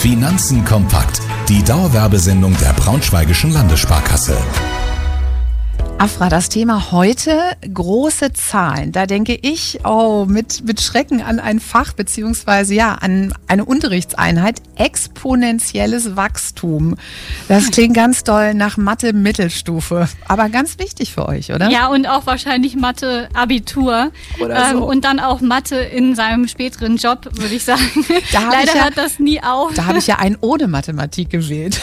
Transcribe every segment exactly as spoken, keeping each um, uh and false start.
Finanzen kompakt. Die Dauerwerbesendung der Braunschweigischen Landessparkasse. Afra, das Thema heute, große Zahlen. Da denke ich oh, mit, mit Schrecken an ein Fach beziehungsweise ja, an eine Unterrichtseinheit, exponentielles Wachstum. Das klingt ganz doll nach Mathe-Mittelstufe, aber ganz wichtig für euch, oder? Ja, und auch wahrscheinlich Mathe-Abitur Oder so. ähm, und dann auch Mathe in seinem späteren Job, würde ich sagen. Da Leider ja, hört das nie auf. Da habe ich ja einen ohne Mathematik gewählt.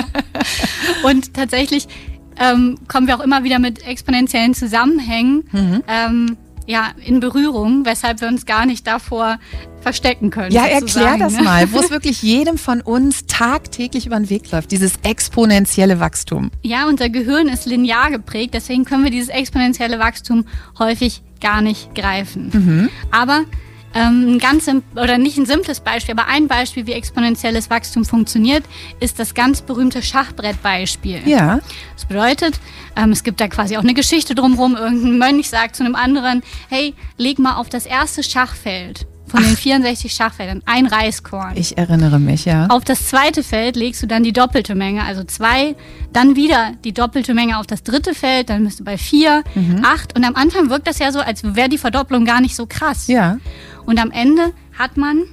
Und tatsächlich Ähm, kommen wir auch immer wieder mit exponentiellen Zusammenhängen mhm. ähm, ja, in Berührung, weshalb wir uns gar nicht davor verstecken können. Ja, erklär das ne? mal, wo es wirklich jedem von uns tagtäglich über den Weg läuft, dieses exponentielle Wachstum. Ja, unser Gehirn ist linear geprägt, deswegen können wir dieses exponentielle Wachstum häufig gar nicht greifen. Mhm. Aber Ähm, ein ganz oder nicht ein simples Beispiel, aber ein Beispiel, wie exponentielles Wachstum funktioniert, ist das ganz berühmte Schachbrettbeispiel. Ja. Das bedeutet, ähm, es gibt da quasi auch eine Geschichte drumherum. Irgendein Mönch sagt zu einem anderen, hey, leg mal auf das erste Schachfeld von Ach. den vierundsechzig Schachfeldern ein Reiskorn. Ich erinnere mich, ja. Auf das zweite Feld legst du dann die doppelte Menge, also zwei, dann wieder die doppelte Menge auf das dritte Feld, dann bist du bei vier, mhm. acht. Und am Anfang wirkt das ja so, als wäre die Verdopplung gar nicht so krass. Ja. Und am Ende hat man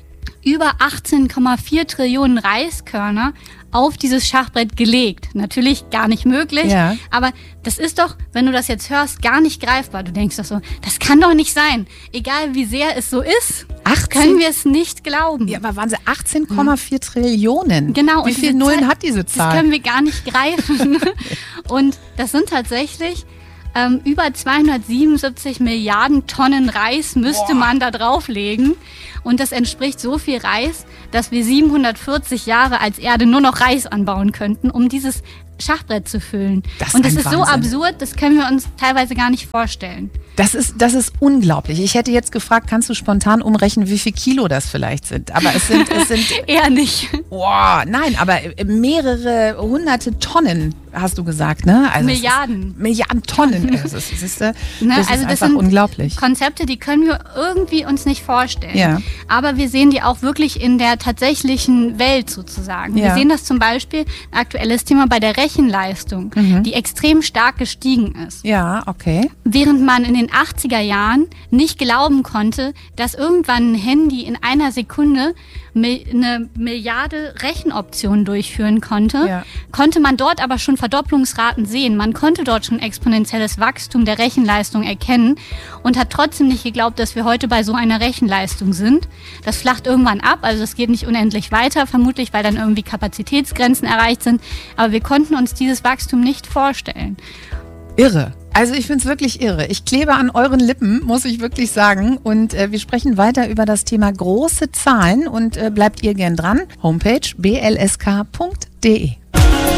über achtzehn Komma vier Trillionen Reiskörner auf dieses Schachbrett gelegt. Natürlich gar nicht möglich, ja. aber das ist doch, wenn du das jetzt hörst, gar nicht greifbar. Du denkst doch so, das kann doch nicht sein. Egal wie sehr es so ist, achtzehn können wir es nicht glauben. Ja, aber waren sie achtzehn Komma vier hm. Trillionen? Genau. Wie viele Nullen Zahl, hat diese Zahl? Das können wir gar nicht greifen. Und das sind tatsächlich ähm, über zweihundertsiebenundsiebzig Milliarden Tonnen Reis müsste Boah. man da drauflegen. Und das entspricht so viel Reis, dass wir siebenhundertvierzig Jahre als Erde nur noch Reis anbauen könnten, um dieses Schachbrett zu füllen. Das und das ist Wahnsinn. so absurd, das können wir uns teilweise gar nicht vorstellen. Das ist, das ist unglaublich. Ich hätte jetzt gefragt, kannst du spontan umrechnen, wie viel Kilo das vielleicht sind? Aber es sind, es sind eher nicht. Boah, nein, aber mehrere hunderte Tonnen, hast du gesagt, ne? Also Milliarden. Ist, Milliarden Tonnen. Das ist, das ist, das ne? ist also einfach das sind unglaublich. Konzepte, die können wir irgendwie uns nicht vorstellen. Ja. Aber wir sehen die auch wirklich in der tatsächlichen Welt sozusagen. Ja. Wir sehen das zum Beispiel, ein aktuelles Thema bei der Rechenleistung, mhm. die extrem stark gestiegen ist. Ja, okay. Während man in den achtziger Jahren nicht glauben konnte, dass irgendwann ein Handy in einer Sekunde eine Milliarde Rechenoptionen durchführen konnte, ja. konnte man dort aber schon Verdopplungsraten sehen. Man konnte dort schon exponentielles Wachstum der Rechenleistung erkennen und hat trotzdem nicht geglaubt, dass wir heute bei so einer Rechenleistung sind. Das flacht irgendwann ab, also es geht nicht unendlich weiter, vermutlich, weil dann irgendwie Kapazitätsgrenzen erreicht sind. Aber wir konnten uns dieses Wachstum nicht vorstellen. Irre. Also ich finde es wirklich irre. Ich klebe an euren Lippen, muss ich wirklich sagen. Und äh, wir sprechen weiter über das Thema große Zahlen und äh, bleibt ihr gern dran. Homepage b l s k punkt d e.